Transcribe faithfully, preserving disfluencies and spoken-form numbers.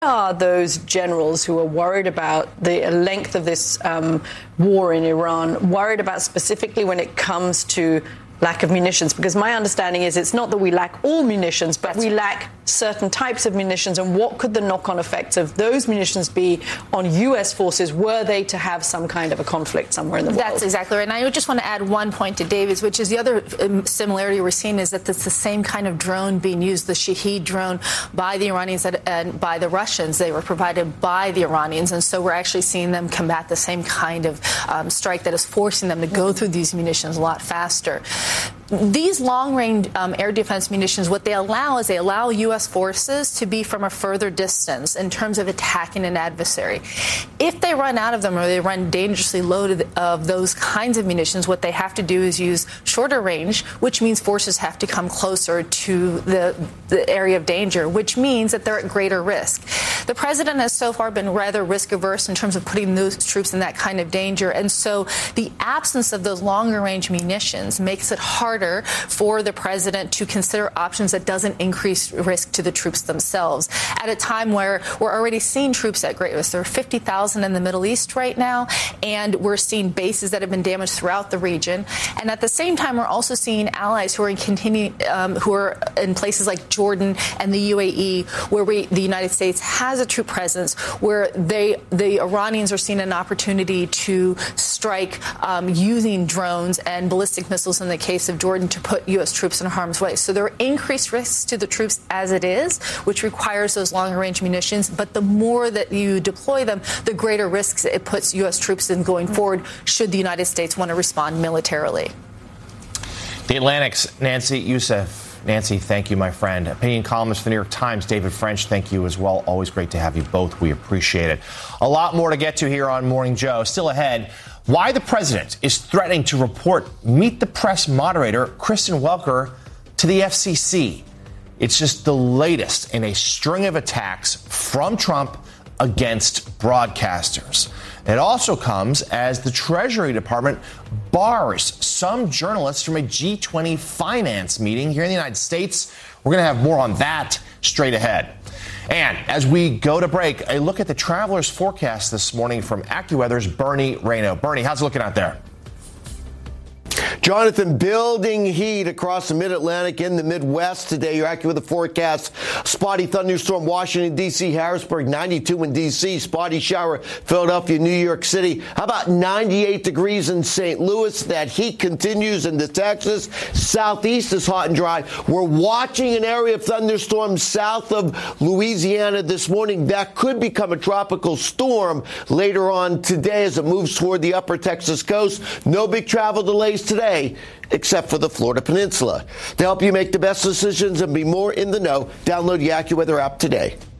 are those generals who are worried about the length of this um, war in Iran, worried about specifically when it comes to lack of munitions? Because my understanding is it's not that we lack all munitions, but we lack certain types of munitions. And what could the knock-on effects of those munitions be on U S forces were they to have some kind of a conflict somewhere in the world? That's exactly right. And I just want to add one point to David's, which is the other similarity we're seeing is that it's the same kind of drone being used, the Shahed drone, by the Iranians and by the Russians. They were provided by the Iranians. And so we're actually seeing them combat the same kind of um, strike that is forcing them to go through these munitions a lot faster. These long-range um, air defense munitions, what they allow is they allow U S forces to be from a further distance in terms of attacking an adversary. If they run out of them or they run dangerously loaded of those kinds of munitions, what they have to do is use shorter range, which means forces have to come closer to the, the area of danger, which means that they're at greater risk. The president has so far been rather risk-averse in terms of putting those troops in that kind of danger, and so the absence of those longer-range munitions makes it harder for the president to consider options that doesn't increase risk to the troops themselves at a time where we're already seeing troops at great risk. There are fifty thousand in the Middle East right now, and we're seeing bases that have been damaged throughout the region. And at the same time, we're also seeing allies who are in continue, um, who are in places like Jordan and the U A E, where we, the United States has a troop presence, where they, the Iranians are seeing an opportunity to strike um, using drones and ballistic missiles in the case of Jordan to put U S troops in harm's way. So there are increased risks to the troops as it is, which requires those longer-range munitions. But the more that you deploy them, the greater risks it puts U S troops in going forward should the United States want to respond militarily. The Atlantic's Nancy Youssef. Nancy, thank you, my friend. Opinion columnist for the New York Times, David French, thank you as well. Always great to have you both. We appreciate it. A lot more to get to here on Morning Joe. Still ahead, why the president is threatening to report Meet the Press moderator Kristen Welker to the F C C. It's just the latest in a string of attacks from Trump against broadcasters. It also comes as the Treasury Department bars some journalists from a G twenty finance meeting here in the United States. We're going to have more on that straight ahead. And as we go to break, a look at the traveler's forecast this morning from AccuWeather's Bernie Rayno. Bernie, how's it looking out there? Jonathan, building heat across the mid-Atlantic in the Midwest today. You're accurate with the forecast. Spotty thunderstorm, Washington, D C, Harrisburg, ninety-two in D C. Spotty shower, Philadelphia, New York City. How about ninety-eight degrees in Saint Louis? That heat continues into Texas. Southeast is hot and dry. We're watching an area of thunderstorms south of Louisiana this morning. That could become a tropical storm later on today as it moves toward the upper Texas coast. No big travel delays today, except for the Florida Peninsula. To help you make the best decisions and be more in the know, download the AccuWeather app today.